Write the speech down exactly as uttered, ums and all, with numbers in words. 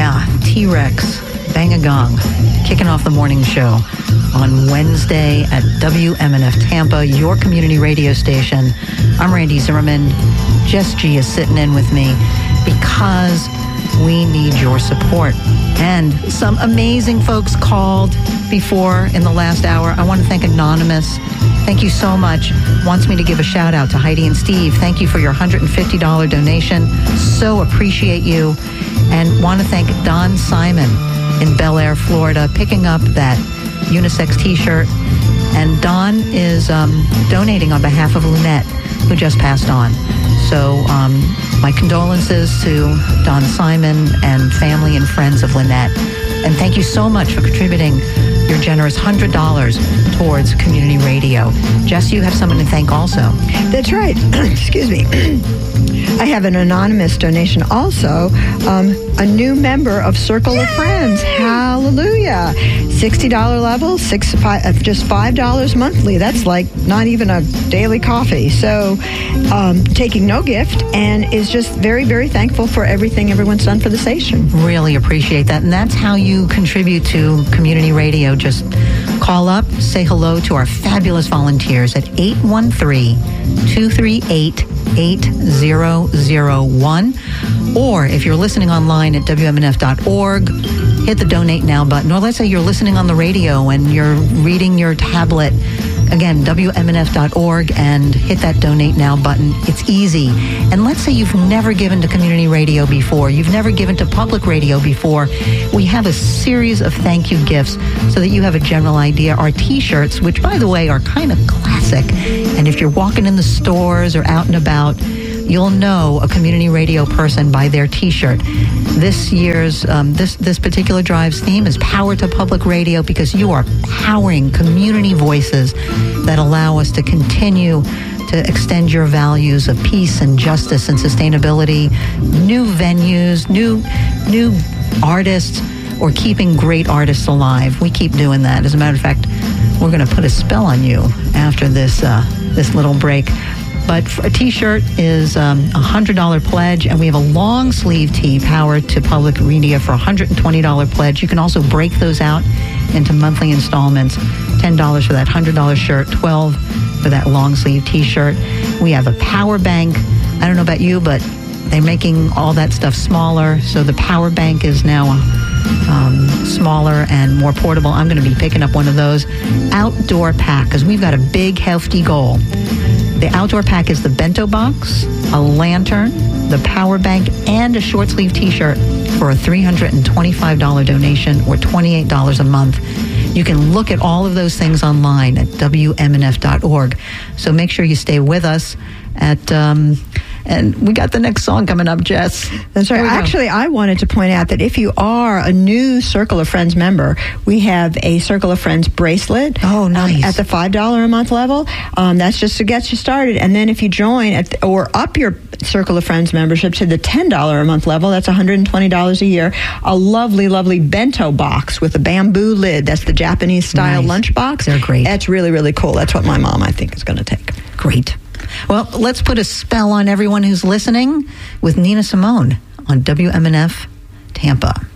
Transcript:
Yeah, T-Rex, Bang a Gong, kicking off the morning show on Wednesday at W M N F Tampa, your community radio station. I'm Randy Zimmerman. Jess G is sitting in with me because we need your support. And some amazing folks called before in the last hour. I want to thank Anonymous. Thank you so much. Wants me to give a shout out to Heidi and Steve. Thank you for your one hundred fifty dollars donation. So appreciate you. And want to thank Don Simon in Bel Air, Florida, picking up that unisex t-shirt. And Don is um, donating on behalf of Lynette, who just passed on. So um, my condolences to Don Simon and family and friends of Lynette. And thank you so much for contributing your generous one hundred dollars towards community radio. Jess, you have someone to thank also. That's right. Excuse me. I have an anonymous donation also. Um, a new member of Circle Yay! Of Friends. Hallelujah. sixty dollars level, six, five, just five dollars monthly. That's like not even a daily coffee. So um, taking no gift and is just very, very thankful for everything everyone's done for the station. Really appreciate that. And that's how you contribute to community radio. Just call up, say hello to our fabulous volunteers at eight one three, two three eight, eight zero zero one. Or if you're listening online at W M N F dot org, hit the Donate Now button. Or let's say you're listening on the radio and you're reading your tablet. Again, W M N F dot org, and hit that Donate Now button. It's easy. And let's say you've never given to community radio before. You've never given to public radio before. We have a series of thank you gifts so that you have a general idea. Our T-shirts, which, by the way, are kind of classic. And if you're walking in the stores or out and about, you'll know a community radio person by their T-shirt. This year's, um, this this particular drive's theme is Power to Public Radio, because you are powering community voices that allow us to continue to extend your values of peace and justice and sustainability, new venues, new new artists, or keeping great artists alive. We keep doing that. As a matter of fact, we're going to put a spell on you after this uh, this little break. But a T-shirt is um, a one hundred dollars pledge, and we have a long sleeve tee, Power to Public Radio, for a one hundred twenty dollars pledge. You can also break those out into monthly installments, ten dollars for that one hundred dollars shirt, twelve dollars for that long sleeve T-shirt. We have a power bank. I don't know about you, but they're making all that stuff smaller, so the power bank is now um, smaller and more portable. I'm going to be picking up one of those. Outdoor pack, because we've got a big, hefty goal. The outdoor pack is the bento box, a lantern, the power bank, and a short sleeve T-shirt for a three hundred twenty-five dollars donation, or twenty-eight dollars a month. You can look at all of those things online at W M N F dot org. So make sure you stay with us at... Um, And we got the next song coming up, Jess. That's right. Actually, I wanted to point out that if you are a new Circle of Friends member, we have a Circle of Friends bracelet. Oh, nice. Um, at the five dollars a month level. Um, that's just to get you started. And then if you join at the, or up your Circle of Friends membership to the ten dollars a month level, that's one hundred twenty dollars a year. A lovely, lovely bento box with a bamboo lid. That's the Japanese style Nice. lunch box. They're great. That's really, really cool. That's what my mom, I think, is going to take. Great. Well, let's put a spell on everyone who's listening with Nina Simone on W M N F Tampa.